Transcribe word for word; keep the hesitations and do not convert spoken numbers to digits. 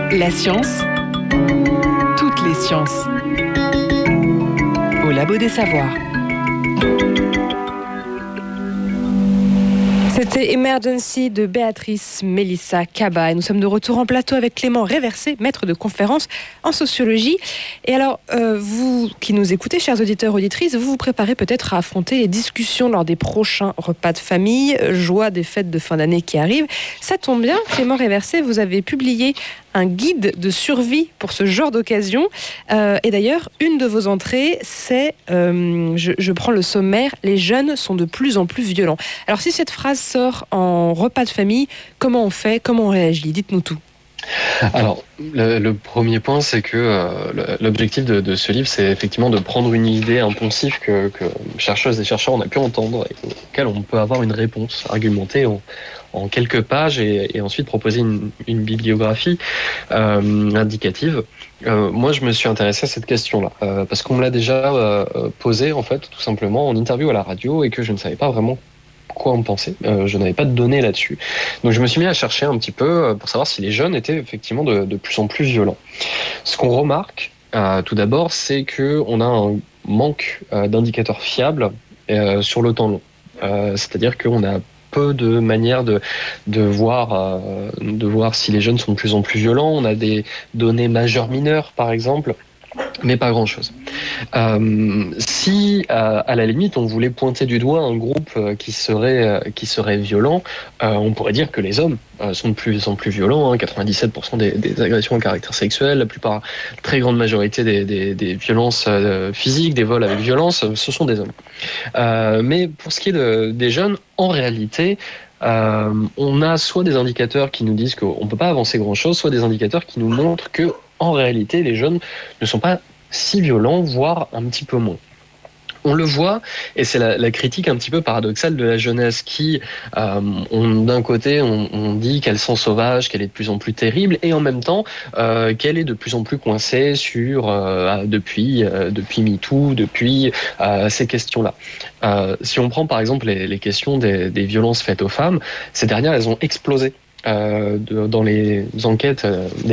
La science, toutes les sciences, au Labo des Savoirs. C'était Emergency de Béatrice Mélissa Kaba. Et nous sommes de retour en plateau avec Clément Réversé, maître de conférence en sociologie. Et alors, euh, vous qui nous écoutez, chers auditeurs, auditrices, vous vous préparez peut-être à affronter les discussions lors des prochains repas de famille, joie des fêtes de fin d'année qui arrivent. Ça tombe bien, Clément Réversé, vous avez publié un guide de survie pour ce genre d'occasion. Euh, et d'ailleurs, une de vos entrées, c'est, euh, je, je prends le sommaire, les jeunes sont de plus en plus violents. Alors si cette phrase sort en repas de famille, comment on fait, comment on réagit? Dites-nous tout. Alors, le, le premier point, c'est que euh, l'objectif de, de ce livre, c'est effectivement de prendre une idée impulsive que, que chercheuses et chercheurs on a pu entendre et auquel on peut avoir une réponse argumentée en, en quelques pages et, et ensuite proposer une, une bibliographie euh, indicative. Euh, moi, je me suis intéressé à cette question-là euh, parce qu'on me l'a déjà euh, posée, en fait, tout simplement en interview à la radio et que je ne savais pas vraiment quoi en penser. Euh, je n'avais pas de données là-dessus. Donc je me suis mis à chercher un petit peu pour savoir si les jeunes étaient effectivement de, de plus en plus violents. Ce qu'on remarque, euh, tout d'abord, c'est qu'on a un manque euh, d'indicateurs fiables euh, sur le temps long. Euh, c'est-à-dire qu'on a peu de manières de, de, voir, euh, de voir si les jeunes sont de plus en plus violents. On a des données majeures-mineures, par exemple, mais pas grand-chose. Euh, si, euh, à la limite, on voulait pointer du doigt un groupe euh, qui serait euh, qui serait violent, euh, on pourrait dire que les hommes euh, sont de plus en plus violents. Hein, quatre-vingt-dix-sept pour cent des, des agressions à caractère sexuel, la plupart, la très grande majorité des, des, des violences euh, physiques, des vols avec violence, ce sont des hommes. Euh, mais pour ce qui est de, des jeunes, en réalité, euh, on a soit des indicateurs qui nous disent qu'on ne peut pas avancer grand-chose, soit des indicateurs qui nous montrent que en réalité, les jeunes ne sont pas si violents, voire un petit peu moins. On le voit, et c'est la, la critique un petit peu paradoxale de la jeunesse qui, euh, on, d'un côté, on, on dit qu'elle sent sauvage, qu'elle est de plus en plus terrible, et en même temps, euh, qu'elle est de plus en plus coincée sur euh, depuis euh, depuis MeToo, depuis euh, ces questions-là. Euh, si on prend par exemple les, les questions des, des violences faites aux femmes, ces dernières, elles ont explosé euh, de, dans les enquêtes. Euh,